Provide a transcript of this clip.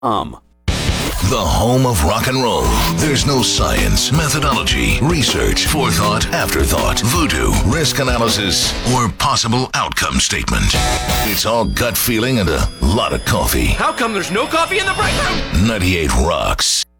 The home of rock and roll. There's no science, methodology, research, forethought, afterthought, voodoo, risk analysis, or possible outcome statement. It's all gut feeling and a lot of coffee. How come there's no coffee in the break room? 98 Rocks.